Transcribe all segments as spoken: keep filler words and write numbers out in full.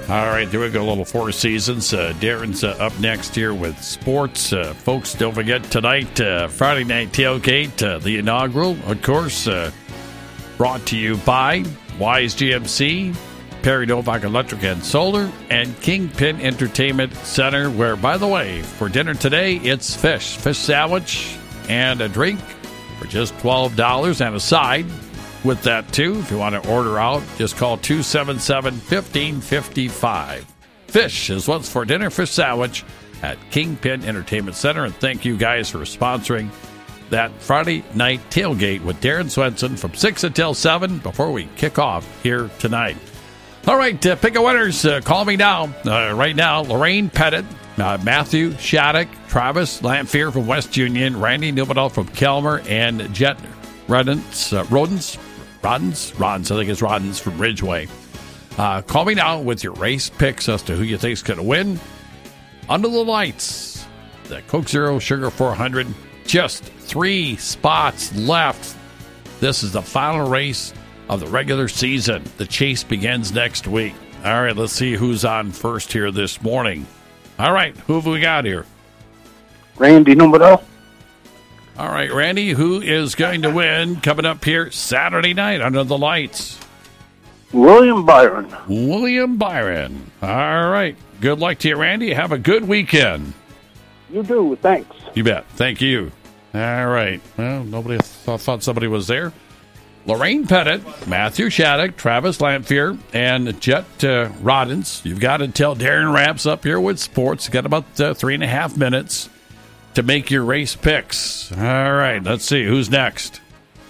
All right, there we go, a little Four Seasons. Uh, Darren's uh, up next here with sports. Uh, folks, don't forget tonight, uh, Friday Night Tailgate, uh, the inaugural, of course, uh, brought to you by Wise G M C, Perry Novak Electric and Solar, and Kingpin Entertainment Center, where, by the way, for dinner today, it's fish. Fish sandwich and a drink for just twelve dollars and a side with that, too. If you want to order out, just call two seven seven, one five five five. Fish is what's for dinner. Fish sandwich at Kingpin Entertainment Center. And thank you guys for sponsoring that Friday night tailgate with Darren Swenson from six until seven before we kick off here tonight. All right, uh, pick a winners. Uh, call me now. Uh, right now, Lorraine Pettit, uh, Matthew Shattuck, Travis Lamphere from West Union, Randy Newman from Kelmer, and Jet Rodens, uh, Rodens, Rodens, Rodens, I think it's Rodens from Ridgeway. Uh, call me now with your race picks as to who you think is going to win. Under the lights, the Coke Zero Sugar four hundred, just three spots left. This is the final race of the regular season. The chase begins next week. All right, let's see who's on first here this morning. All right, who have we got here? Randy Newman. All right, Randy, who is going to win coming up here Saturday night under the lights? William Byron. William Byron. All right. Good luck to you, Randy. Have a good weekend. You do. Thanks. You bet. Thank you. All right. Well, nobody th- thought somebody was there. Lorraine Pettit, Matthew Shattuck, Travis Lamphere, and Jet uh, Rodens. You've got until Darren wraps up here with sports. You've got about uh, three and a half minutes to make your race picks. All right, let's see. Who's next?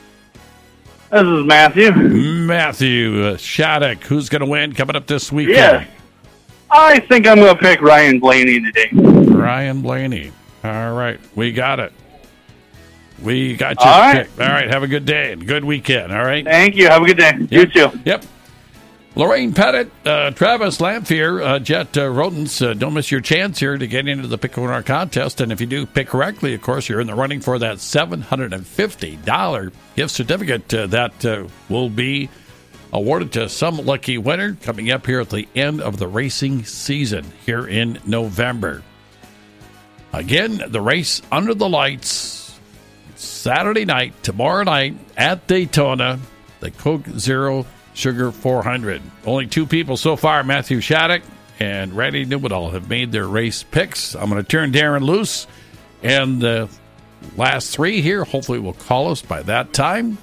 This is Matthew. Matthew uh, Shattuck. Who's going to win coming up this weekend? Yes. I think I'm going to pick Ryan Blaney today. Ryan Blaney. All right, we got it. We got you. All right. All right, have a good day and good weekend, all right? Thank you. Have a good day. Yep. You too. Yep. Lorraine Pettit, uh, Travis Lamphere, uh, Jet uh, Rodens, uh, don't miss your chance here to get into the Pick a Winner contest. And if you do pick correctly, of course, you're in the running for that seven hundred fifty dollars gift certificate uh, that uh, will be awarded to some lucky winner coming up here at the end of the racing season here in November. Again, the race under the lights, Saturday night, tomorrow night at Daytona, the Coke Zero Sugar four hundred. Only two people so far, Matthew Shattuck and Randy Newman, have made their race picks. I'm going to turn Darren loose, and the last three here hopefully will call us by that time.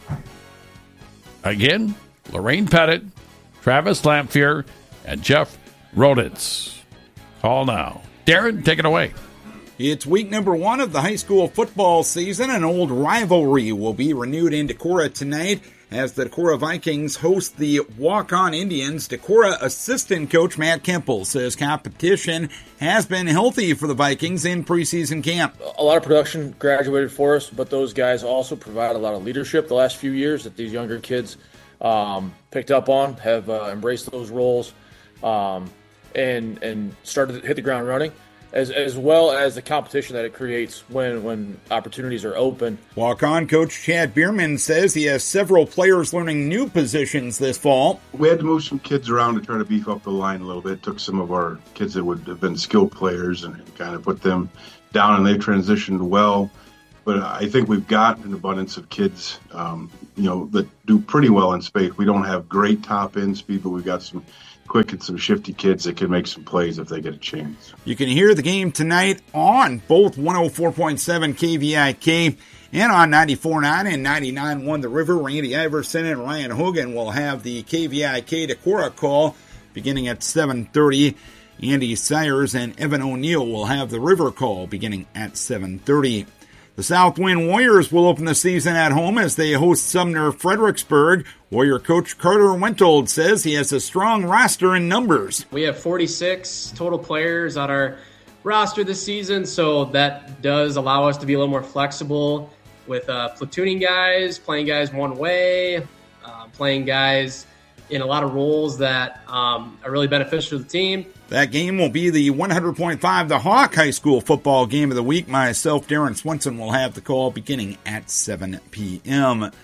Again, Lorraine Pettit, Travis Lamphere, and Jeff Rodens. Call now. Darren, take it away. It's week number one of the high school football season. An old rivalry will be renewed in Decorah tonight as the Decorah Vikings host the Walk-On Indians. Decorah assistant coach Matt Kemple says competition has been healthy for the Vikings in preseason camp. A lot of production graduated for us, but those guys also provide a lot of leadership the last few years that these younger kids um, picked up on, have uh, embraced those roles, um, and and started to hit the ground running. As, as well as the competition that it creates when, when opportunities are open. Walk-on coach Chad Bierman says he has several players learning new positions this fall. We had to move some kids around to try to beef up the line a little bit. Took some of our kids that would have been skilled players and kind of put them down, and they've transitioned well. But I think we've got an abundance of kids, um, you know, that do pretty well in space. We don't have great top-end speed, but we've got some quick and some shifty kids that can make some plays if they get a chance. You can hear the game tonight on both one oh four point seven K V I K and on ninety-four point nine and ninety-nine point one The River. Randy Iverson and Ryan Hogan will have the K V I K Decorah call beginning at seven thirty. Andy Sires and Evan O'Neill will have the River call beginning at seven thirty. The Southwind Warriors will open the season at home as they host Sumner Fredericksburg. Warrior coach Carter Wentold says he has a strong roster in numbers. We have forty-six total players on our roster this season, so that does allow us to be a little more flexible with uh, platooning guys, playing guys one way, uh, playing guys in a lot of roles that um, are really beneficial to the team. That game will be the one hundred point five The Hawk High School football game of the week. Myself, Darren Swenson, will have the call beginning at seven p.m.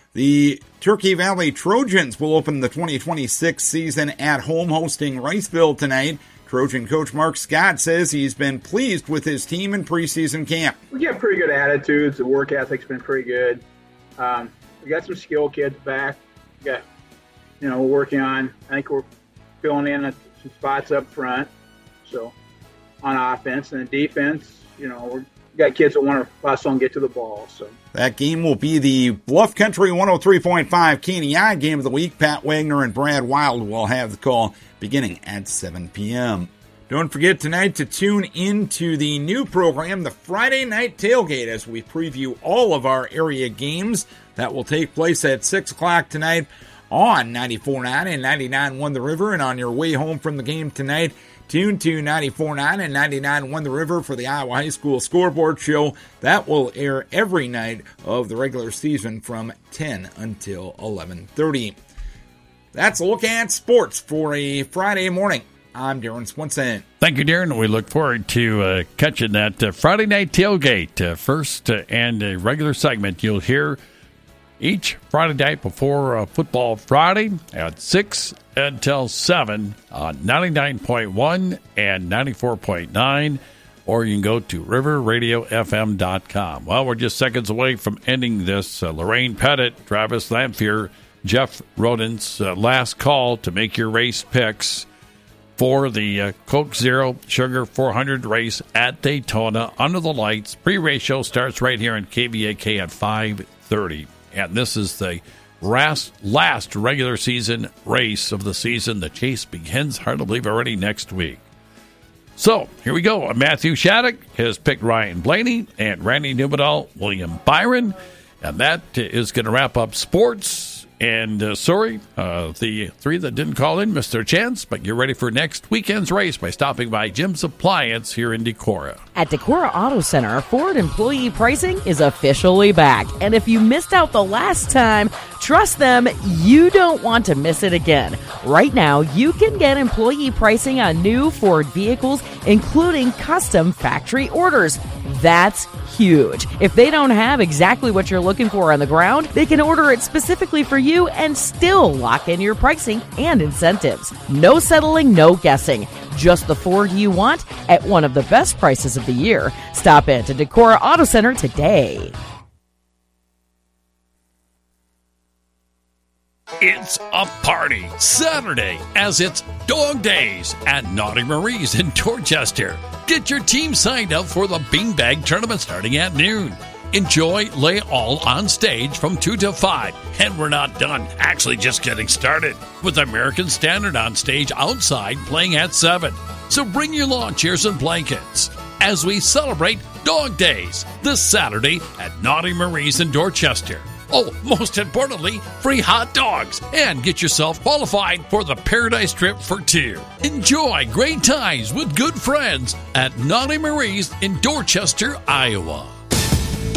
The Turkey Valley Trojans will open the twenty twenty-six season at home hosting Riceville tonight. Trojan coach Mark Scott says he's been pleased with his team in preseason camp. We get pretty good attitudes. The work ethic's been pretty good. Um, we got some skill kids back. We got, you know, we're working on, I think we're filling in at some spots up front. So on offense and defense, you know, we're got kids that want to hustle and get to the ball. So that game will be the Bluff Country one oh three point five K N E I game of the week. Pat Wagner and Brad Wild will have the call beginning at seven p.m. Don't forget tonight to tune into the new program, the Friday Night Tailgate, as we preview all of our area games. That will take place at six o'clock tonight on ninety-four point nine and ninety-nine point one The River. And on your way home from the game tonight, tune to ninety-four point nine and ninety-nine point one The River for the Iowa High School Scoreboard Show. That will air every night of the regular season from ten until eleven thirty. That's a look at sports for a Friday morning. I'm Darren Swenson. Thank you, Darren. We look forward to uh, catching that uh, Friday Night Tailgate. Uh, first uh, and a regular segment you'll hear each Friday night before uh, Football Friday at six until seven on ninety-nine point one and ninety-four point nine, or you can go to river radio f m dot com. Well, we're just seconds away from ending this. Uh, Lorraine Pettit, Travis Lamphere, Jeff Rodent's uh, last call to make your race picks for the uh, Coke Zero Sugar four hundred race at Daytona under the lights. Pre-race show starts right here on K V A K at five thirty. And this is the last, last regular season race of the season. The chase begins, hard to believe, already next week. So, here we go. Matthew Shattuck has picked Ryan Blaney and Randy Newbadal, William Byron. And that is going to wrap up sports. And uh, sorry, uh, the three that didn't call in missed their chance, but you're ready for next weekend's race by stopping by Jim's Appliance here in Decorah. At Decorah Auto Center, Ford employee pricing is officially back. And if you missed out the last time, trust them, you don't want to miss it again. Right now, you can get employee pricing on new Ford vehicles, including custom factory orders. That's huge. If they don't have exactly what you're looking for on the ground, they can order it specifically for you and still lock in your pricing and incentives. No settling, no guessing. Just the Ford you want at one of the best prices of the year. Stop in to Decorah Auto Center today. It's a party Saturday as it's Dog Days at Naughty Marie's in Dorchester. Get your team signed up for the Beanbag Tournament starting at noon. Enjoy Lay All on stage from two to five. And we're not done, actually just getting started, with American Standard on stage outside playing at seven. So bring your lawn chairs and blankets as we celebrate Dog Days this Saturday at Naughty Marie's in Dorchester. Oh, most importantly, free hot dogs, and get yourself qualified for the Paradise Trip for two. Enjoy great times with good friends at Naughty Marie's in Dorchester, Iowa.